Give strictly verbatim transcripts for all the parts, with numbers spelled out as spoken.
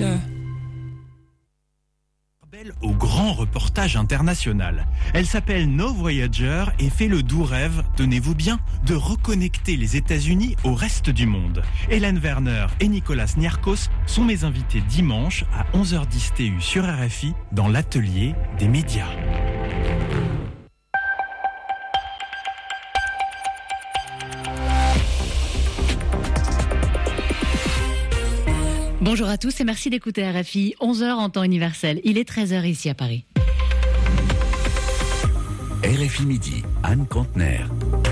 Au grand reportage international. Elle s'appelle No Voyager et fait le doux rêve, tenez-vous bien, de reconnecter les États-Unis au reste du monde. Hélène Werner et Nicolas Niarchos sont mes invités dimanche à onze heures dix T U sur R F I dans l'atelier des médias. Bonjour à tous et merci d'écouter R F I, onze heures en temps universel. Il est treize heures ici à Paris. R F I Midi, Anne Contener.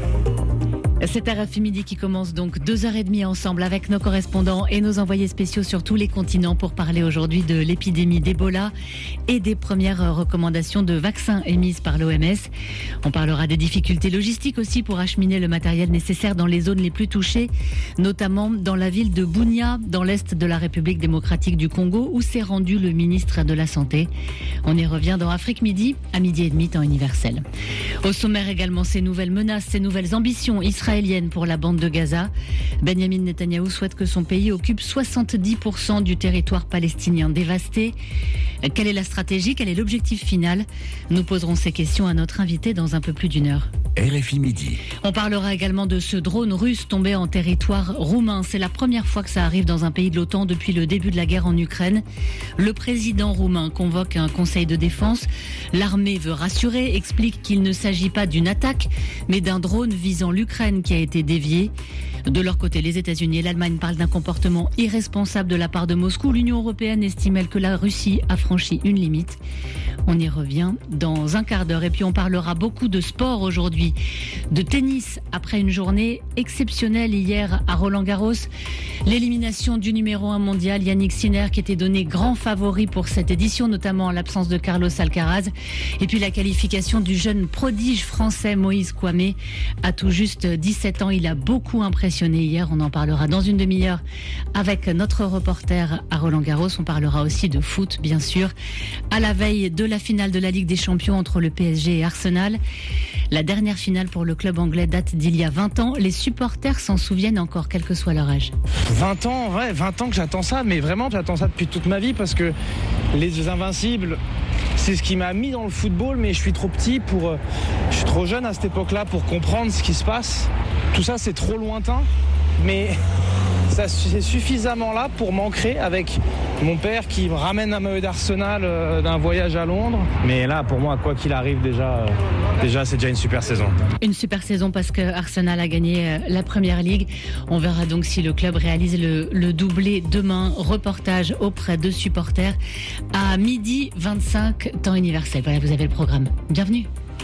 C'est R F I Midi qui commence donc deux heures trente ensemble avec nos correspondants et nos envoyés spéciaux sur tous les continents pour parler aujourd'hui de l'épidémie d'Ebola et des premières recommandations de vaccins émises par l'O M S. On parlera des difficultés logistiques aussi pour acheminer le matériel nécessaire dans les zones les plus touchées, notamment dans la ville de Bunia, dans l'est de la République démocratique du Congo, où s'est rendu le ministre de la Santé. On y revient dans Afrique Midi, à midi et demi, temps universel. Au sommaire également, ces nouvelles menaces, ces nouvelles ambitions israéliennes pour la bande de Gaza. Benjamin Netanyahou souhaite que son pays occupe soixante-dix pour cent du territoire palestinien dévasté. Quelle est la stratégie? Quel est l'objectif final? Nous poserons ces questions à notre invité dans un peu plus d'une heure. R F I Midi. On parlera également de ce drone russe tombé en territoire roumain. C'est la première fois que ça arrive dans un pays de l'OTAN depuis le début de la guerre en Ukraine. Le président roumain convoque un conseil de défense. L'armée veut rassurer, explique qu'il ne s'agit pas d'une attaque, mais d'un drone visant l'Ukraine qui a été dévié. De leur côté, les États-Unis et l'Allemagne parlent d'un comportement irresponsable de la part de Moscou. L'Union européenne estime que la Russie a franchi une limite. On y revient dans un quart d'heure. Et puis on parlera beaucoup de sport aujourd'hui, de tennis après une journée exceptionnelle hier à Roland-Garros. L'élimination du numéro un mondial, Yannick Sinner, qui était donné grand favori pour cette édition, notamment en l'absence de Carlos Alcaraz. Et puis la qualification du jeune prodige français Moïse Kouamé à tout juste dix-sept ans. Il a beaucoup impressionné hier. On en parlera dans une demi-heure avec notre reporter à Roland-Garros. On parlera aussi de foot, bien sûr, à la veille de la finale de la Ligue des Champions entre le P S G et Arsenal. La dernière finale pour le club anglais date d'il y a vingt ans. Les supporters s'en souviennent encore, quel que soit leur âge. vingt ans, ouais, vingt ans que j'attends ça, mais vraiment j'attends ça depuis toute ma vie parce que les Invincibles, c'est ce qui m'a mis dans le football, mais je suis trop petit pour, je suis trop jeune à cette époque-là pour comprendre ce qui se passe. Tout ça, c'est trop lointain, mais ça, c'est suffisamment là pour m'ancrer avec mon père qui me ramène un maillot d'Arsenal euh, d'un voyage à Londres. Mais là, pour moi, quoi qu'il arrive, déjà, euh, déjà, c'est déjà une super saison. Une super saison parce que Arsenal a gagné euh, la Première Ligue. On verra donc si le club réalise le, le doublé demain. Reportage auprès de supporters à midi vingt-cinq, temps universel. Voilà, vous avez le programme. Bienvenue.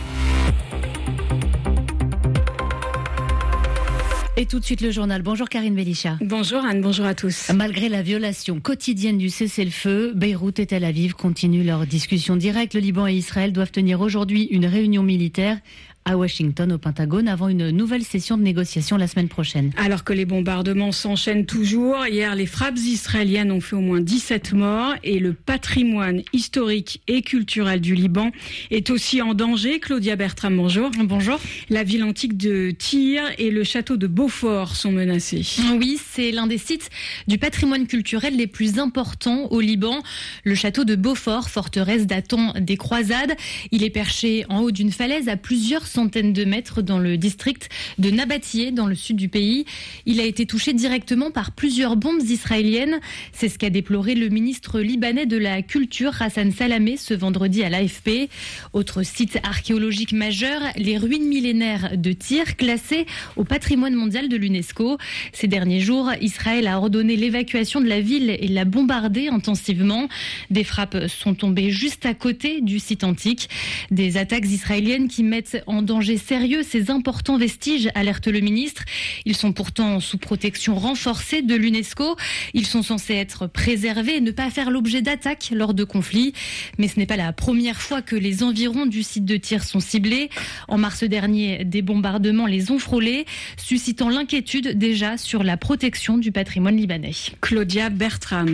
Et tout de suite le journal. Bonjour Karine Belisha. Bonjour Anne, bonjour à tous. Malgré la violation quotidienne du cessez-le-feu, Beyrouth et Tel Aviv continuent leurs discussions directes. Le Liban et Israël doivent tenir aujourd'hui une réunion militaire à Washington, au Pentagone, avant une nouvelle session de négociation la semaine prochaine. Alors que les bombardements s'enchaînent toujours, hier les frappes israéliennes ont fait au moins dix-sept morts et le patrimoine historique et culturel du Liban est aussi en danger. Claudia Bertram, bonjour. Bonjour. La ville antique de Tyr et le château de Beaufort sont menacés. Oui, c'est l'un des sites du patrimoine culturel les plus importants au Liban. Le château de Beaufort, forteresse datant des croisades. Il est perché en haut d'une falaise à plusieurs centaines de mètres dans le district de Nabatieh, dans le sud du pays. Il a été touché directement par plusieurs bombes israéliennes. C'est ce qu'a déploré le ministre libanais de la Culture, Hassan Salameh, ce vendredi à l'A F P. Autre site archéologique majeur, les ruines millénaires de Tyr, classées au patrimoine mondial de l'UNESCO. Ces derniers jours, Israël a ordonné l'évacuation de la ville et l'a bombardée intensivement. Des frappes sont tombées juste à côté du site antique. Des attaques israéliennes qui mettent en danger sérieux ces importants vestiges, alerte le ministre. Ils sont pourtant sous protection renforcée de l'UNESCO. Ils sont censés être préservés et ne pas faire l'objet d'attaques lors de conflits. Mais ce n'est pas la première fois que les environs du site de Tyr sont ciblés. En mars dernier, des bombardements les ont frôlés, suscitant l'inquiétude déjà sur la protection du patrimoine libanais. Claudia Bertram.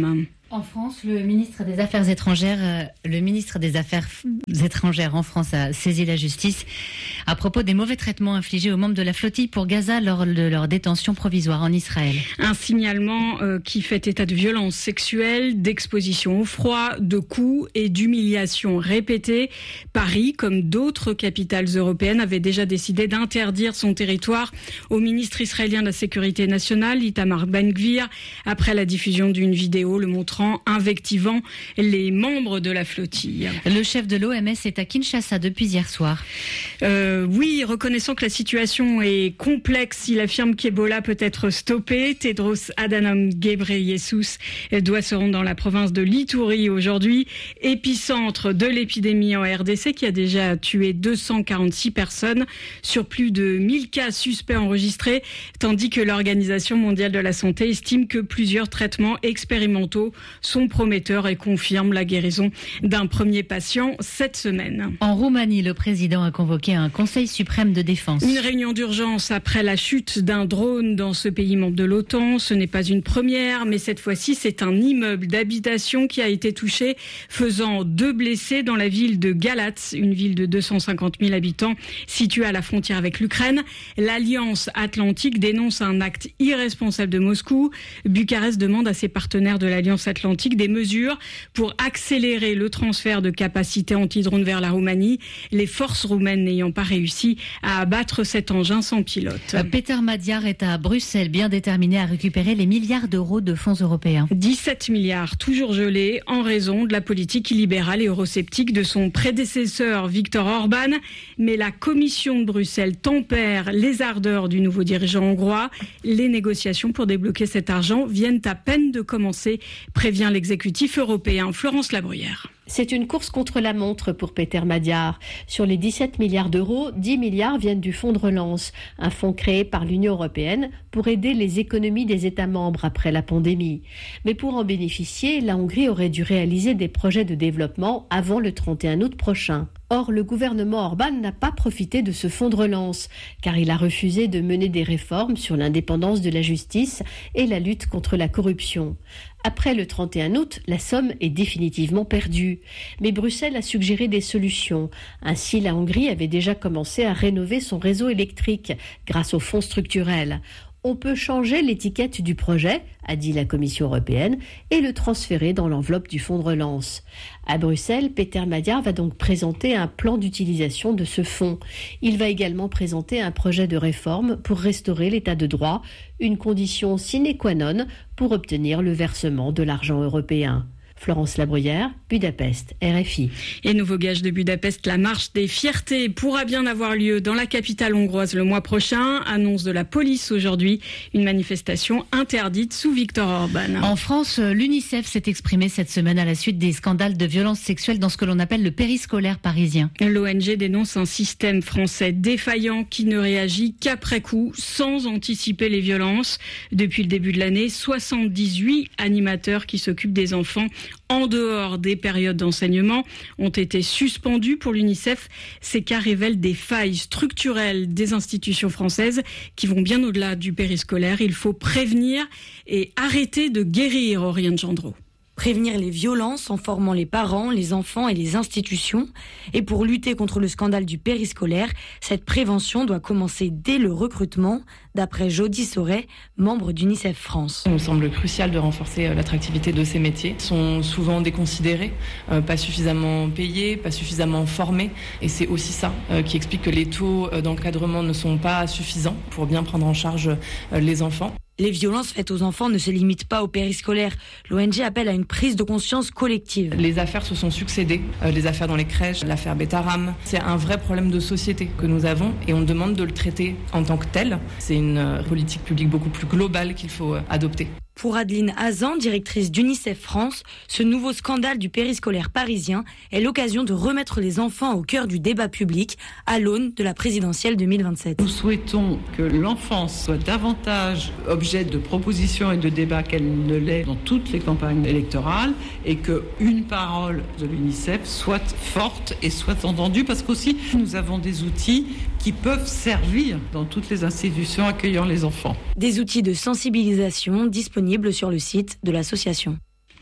En France, le ministre des Affaires étrangères, euh, le ministre des Affaires étrangères en France a saisi la justice à propos des mauvais traitements infligés aux membres de la flottille pour Gaza lors de leur détention provisoire en Israël. Un signalement euh, qui fait état de violences sexuelles, d'exposition au froid, de coups et d'humiliations répétées. Paris, comme d'autres capitales européennes, avait déjà décidé d'interdire son territoire au ministre israélien de la Sécurité nationale, Itamar Ben-Gvir, après la diffusion d'une vidéo le montrant invectivant les membres de la flottille. Le chef de l'O M S est à Kinshasa depuis hier soir. Euh, oui, reconnaissant que la situation est complexe, il affirme qu'Ebola peut être stoppé. Tedros Adhanom Ghebreyesus doit se rendre dans la province de l'Ituri aujourd'hui, épicentre de l'épidémie en R D C qui a déjà tué deux cent quarante-six personnes sur plus de mille cas suspects enregistrés, tandis que l'Organisation mondiale de la santé estime que plusieurs traitements expérimentaux sont prometteurs et confirment la guérison d'un premier patient cette semaine. En Roumanie, le président a convoqué un Conseil suprême de défense. Une réunion d'urgence après la chute d'un drone dans ce pays membre de l'OTAN. Ce n'est pas une première, mais cette fois-ci, c'est un immeuble d'habitation qui a été touché, faisant deux blessés dans la ville de Galatz, une ville de deux cent cinquante mille habitants située à la frontière avec l'Ukraine. L'Alliance Atlantique dénonce un acte irresponsable de Moscou. Bucarest demande à ses partenaires de l'Alliance Atlantique des mesures pour accélérer le transfert de capacités anti-drone vers la Roumanie, les forces roumaines n'ayant pas réussi à abattre cet engin sans pilote. Peter Madiar est à Bruxelles, bien déterminé à récupérer les milliards d'euros de fonds européens. dix-sept milliards, toujours gelés, en raison de la politique illibérale et eurosceptique de son prédécesseur Viktor Orban. Mais la Commission de Bruxelles tempère les ardeurs du nouveau dirigeant hongrois. Les négociations pour débloquer cet argent viennent à peine de commencer, prévient l'exécutif européen. Florence Labruyère. C'est une course contre la montre pour Peter Madiar. Sur les dix-sept milliards d'euros, dix milliards viennent du fonds de relance, un fonds créé par l'Union européenne pour aider les économies des États membres après la pandémie. Mais pour en bénéficier, la Hongrie aurait dû réaliser des projets de développement avant le trente et un août prochain. Or, le gouvernement Orban n'a pas profité de ce fonds de relance, car il a refusé de mener des réformes sur l'indépendance de la justice et la lutte contre la corruption. Après le trente et un août, la somme est définitivement perdue. Mais Bruxelles a suggéré des solutions. Ainsi, la Hongrie avait déjà commencé à rénover son réseau électrique grâce aux fonds structurels. On peut changer l'étiquette du projet, a dit la Commission européenne, et le transférer dans l'enveloppe du fonds de relance. À Bruxelles, Peter Madiar va donc présenter un plan d'utilisation de ce fonds. Il va également présenter un projet de réforme pour restaurer l'état de droit, une condition sine qua non pour obtenir le versement de l'argent européen. Florence Labruyère, Budapest, R F I. Et nouveau gage de Budapest, la marche des fiertés pourra bien avoir lieu dans la capitale hongroise le mois prochain. Annonce de la police aujourd'hui, une manifestation interdite sous Viktor Orban. En France, l'UNICEF s'est exprimé cette semaine à la suite des scandales de violences sexuelles dans ce que l'on appelle le périscolaire parisien. L'O N G dénonce un système français défaillant qui ne réagit qu'après coup, sans anticiper les violences. Depuis le début de l'année, soixante-dix-huit animateurs qui s'occupent des enfants en dehors des périodes d'enseignement ont été suspendus pour l'UNICEF. Ces cas révèlent des failles structurelles des institutions françaises qui vont bien au-delà du périscolaire. Il faut prévenir et arrêter de guérir, Oriane Gendreau. Prévenir les violences en formant les parents, les enfants et les institutions. Et pour lutter contre le scandale du périscolaire, cette prévention doit commencer dès le recrutement, d'après Jody Sauret, membre d'UNICEF France. Il me semble crucial de renforcer l'attractivité de ces métiers. Ils sont souvent déconsidérés, euh, pas suffisamment payés, pas suffisamment formés. Et c'est aussi ça euh, qui explique que les taux d'encadrement ne sont pas suffisants pour bien prendre en charge euh, les enfants. Les violences faites aux enfants ne se limitent pas au périscolaire. L'O N G appelle à une prise de conscience collective. Les affaires se sont succédées, euh, les affaires dans les crèches, l'affaire Betaram. C'est un vrai problème de société que nous avons et on demande de le traiter en tant que tel. C'est une euh, politique publique beaucoup plus globale qu'il faut euh, adopter. Pour Adeline Hazan, directrice d'UNICEF France, ce nouveau scandale du périscolaire parisien est l'occasion de remettre les enfants au cœur du débat public à l'aune de la présidentielle deux mille vingt-sept. Nous souhaitons que l'enfance soit davantage objet de propositions et de débats qu'elle ne l'est dans toutes les campagnes électorales et qu'une parole de l'UNICEF soit forte et soit entendue parce qu'aussi nous avons des outils qui peuvent servir dans toutes les institutions accueillant les enfants. Des outils de sensibilisation disponibles sur le site de l'association.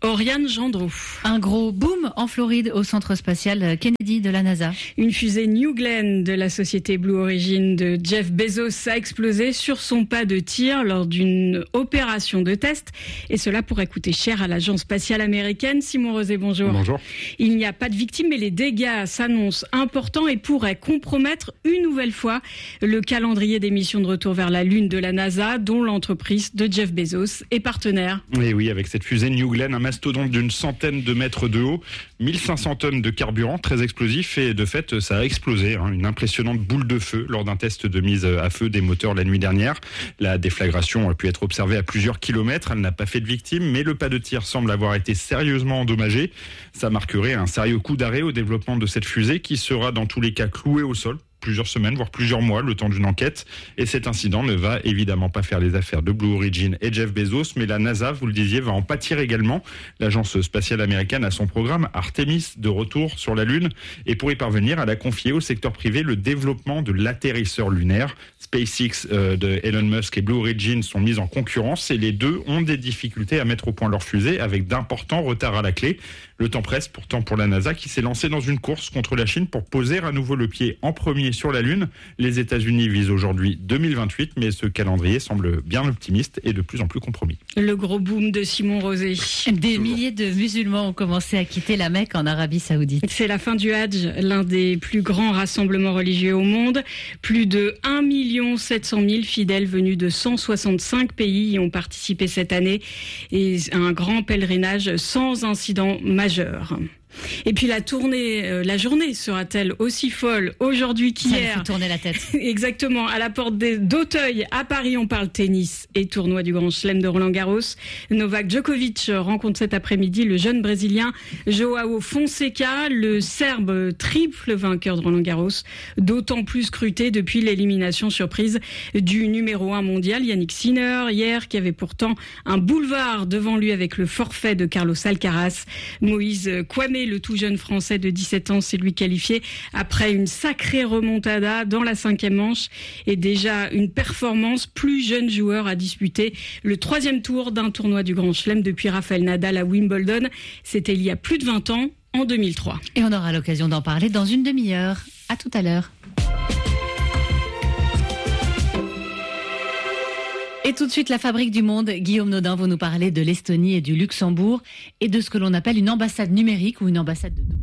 Oriane Gendreau. Un gros boom en Floride au centre spatial Kennedy de la NASA. Une fusée New Glenn de la société Blue Origin de Jeff Bezos a explosé sur son pas de tir lors d'une opération de test. Et cela pourrait coûter cher à l'agence spatiale américaine. Simon Rosé, bonjour. Bonjour. Il n'y a pas de victimes, mais les dégâts s'annoncent importants et pourraient compromettre une nouvelle fois le calendrier des missions de retour vers la Lune de la NASA, dont l'entreprise de Jeff Bezos est partenaire. Et oui, avec cette fusée New Glenn, un mastodonte d'une centaine de mètres de haut, mille cinq cents tonnes de carburant, très explosif, et de fait, ça a explosé. Hein, une impressionnante boule de feu lors d'un test de mise à feu des moteurs la nuit dernière. La déflagration a pu être observée à plusieurs kilomètres. Elle n'a pas fait de victimes, mais le pas de tir semble avoir été sérieusement endommagé. Ça marquerait un sérieux coup d'arrêt au développement de cette fusée qui sera dans tous les cas clouée au sol plusieurs semaines, voire plusieurs mois, le temps d'une enquête. Et cet incident ne va évidemment pas faire les affaires de Blue Origin et Jeff Bezos, mais la NASA, vous le disiez, va en pâtir également. L'agence spatiale américaine a son programme Artemis de retour sur la Lune. Et pour y parvenir, elle a confié au secteur privé le développement de l'atterrisseur lunaire. SpaceX euh, de Elon Musk et Blue Origin sont mis en concurrence et les deux ont des difficultés à mettre au point leur fusée avec d'importants retards à la clé. Le temps presse pourtant pour la NASA qui s'est lancée dans une course contre la Chine pour poser à nouveau le pied en premier sur la Lune. Les États-Unis visent aujourd'hui deux mille vingt-huit, mais ce calendrier semble bien optimiste et de plus en plus compromis. Le gros boom de Simon Rosé. Des milliers de musulmans ont commencé à quitter la Mecque en Arabie Saoudite. C'est la fin du Hadj, l'un des plus grands rassemblements religieux au monde. Plus de un million sept cent mille fidèles venus de cent soixante-cinq pays y ont participé cette année. Et un grand pèlerinage sans incident majeur. Et puis la tournée, euh, la journée sera-t-elle aussi folle aujourd'hui qu'hier ? Ça me fait tourner la tête. Exactement. À la porte d'Auteuil, à Paris, on parle tennis et tournoi du Grand Chelem de Roland-Garros. Novak Djokovic rencontre cet après-midi le jeune Brésilien Joao Fonseca, le Serbe triple vainqueur de Roland-Garros, d'autant plus scruté depuis l'élimination surprise du numéro un mondial Yannick Sinner hier, qui avait pourtant un boulevard devant lui avec le forfait de Carlos Alcaraz. Moïse Kouamé, le tout jeune Français de dix-sept ans, s'est lui qualifié après une sacrée remontada dans la cinquième manche et déjà une performance. Plus jeune joueur à disputer le troisième tour d'un tournoi du Grand Chelem depuis Rafael Nadal à Wimbledon. C'était il y a plus de vingt ans, en deux mille trois. Et on aura l'occasion d'en parler dans une demi-heure. À tout à l'heure. Et tout de suite, la fabrique du monde. Guillaume Nodin, vous nous parler de l'Estonie et du Luxembourg et de ce que l'on appelle une ambassade numérique ou une ambassade de